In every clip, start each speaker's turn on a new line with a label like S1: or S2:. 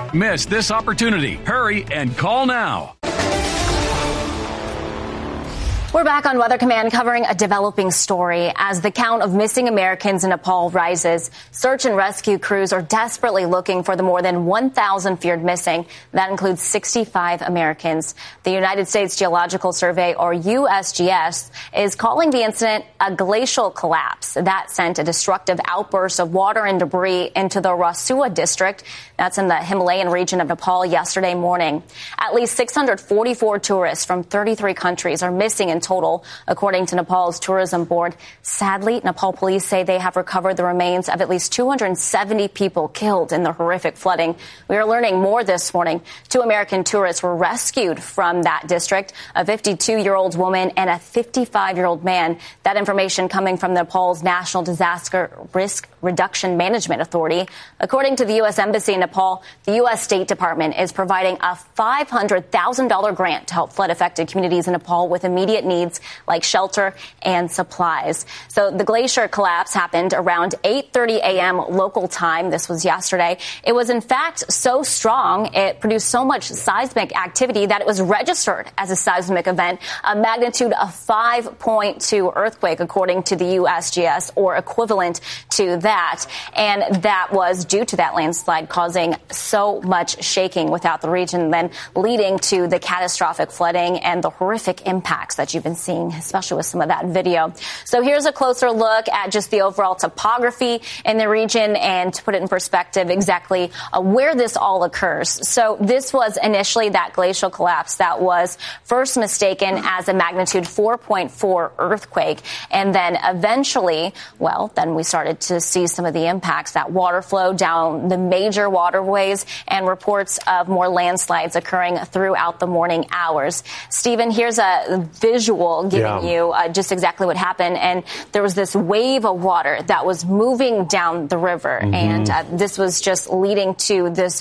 S1: miss this opportunity. Hurry and call now.
S2: We're back on Weather Command covering a developing story. As the count of missing Americans in Nepal rises, search and rescue crews are desperately looking for the more than 1,000 feared missing. That includes 65 Americans. The United States Geological Survey, or USGS, is calling the incident a glacial collapse. That sent a destructive outburst of water and debris into the Rasua district. That's in the Himalayan region of Nepal yesterday morning. At least 644 tourists from 33 countries are missing in total, according to Nepal's tourism board. Sadly, Nepal police say they have recovered the remains of at least 270 people killed in the horrific flooding. We are learning more this morning. 2 American tourists were rescued from that district, a 52-year-old woman and a 55-year-old man. That information coming from Nepal's National Disaster Risk Reduction Management Authority. According to the U.S. Embassy in Nepal, the U.S. State Department is providing a $500,000 grant to help flood-affected communities in Nepal with immediate needs like shelter and supplies. So the glacier collapse happened around 8:30 a.m. local time. This was yesterday. It was, in fact, so strong, it produced so much seismic activity that it was registered as a seismic event, a magnitude of 5.2 earthquake, according to the USGS, or equivalent to that. And that was due to that landslide causing so much shaking without the region, then leading to the catastrophic flooding and the horrific impacts that you've been seeing, especially with some of that video. So here's a closer look at just the overall topography in the region and to put it in perspective exactly where this all occurs. So this was initially that glacial collapse that was first mistaken as a magnitude 4.4 earthquake. And then eventually, well, then we started to see some of the impacts, that water flow down the major waterways and reports of more landslides occurring throughout the morning hours. Stephen, here's a visual giving you just exactly what happened. And there was this wave of water that was moving down the river. And this was just leading to this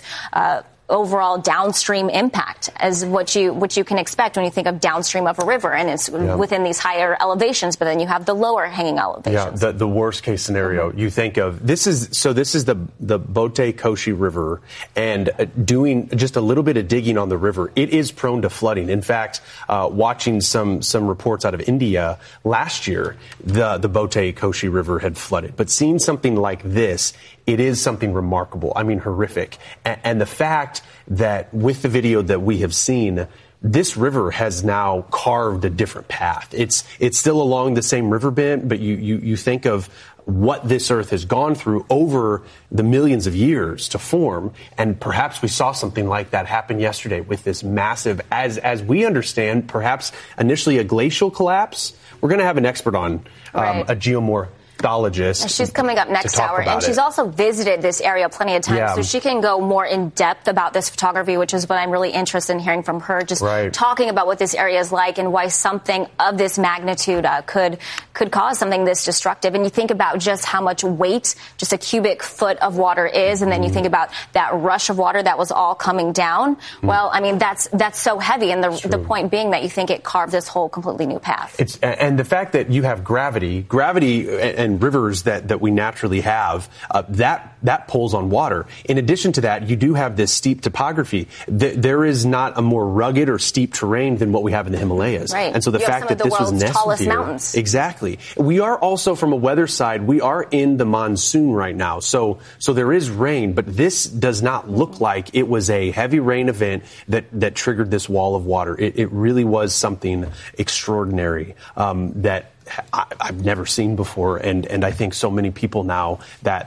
S2: overall downstream impact as what you can expect when you think of downstream of a river, and it's within these higher elevations, but then you have the lower hanging elevations.
S3: Yeah, the worst case scenario you think of. This is the Bote Koshi River, and doing just a little bit of digging on the river, it is prone to flooding. In fact, watching some reports out of India last year, the Bote Koshi River had flooded. But seeing something like this, it is something remarkable. I mean, horrific. And the fact that with the video that we have seen, this river has now carved a different path. It's still along the same riverbed, but you think of what this earth has gone through over the millions of years to form. And perhaps we saw something like that happen yesterday with this massive, as we understand, perhaps initially a glacial collapse. We're going to have an expert on, a geomorphologist.
S2: She's coming up next hour, and she's also visited this area plenty of times, so she can go more in depth about this photography, which is what I'm really interested in hearing from her, just talking about what this area is like and why something of this magnitude could cause something this destructive. And you think about just how much weight just a cubic foot of water is, and then you think about that rush of water that was all coming down. Well, I mean, that's so heavy, and the point being that you think it carved this whole completely new path.
S3: And the fact that you have gravity and rivers that we naturally have, that pulls on water. In addition to that, you do have this steep topography. There is not a more rugged or steep terrain than what we have in the Himalayas.
S2: Right.
S3: And so the fact that this was nested
S2: tallest
S3: here,
S2: mountains.
S3: Exactly. We are also, from a weather side, we are in the monsoon right now. So there is rain, but this does not look like it was a heavy rain event that triggered this wall of water. It really was something extraordinary that I've never seen before, and I think so many people now that